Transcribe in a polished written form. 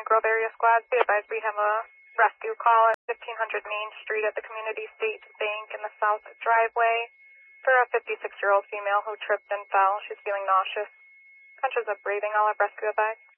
Grove area squad. Be advised we have a rescue call at 1500 Main Street at the Community State Bank in the south driveway for a 56-year-old female who tripped and fell. She's feeling nauseous. Conscious of breathing. I'll have rescue advised.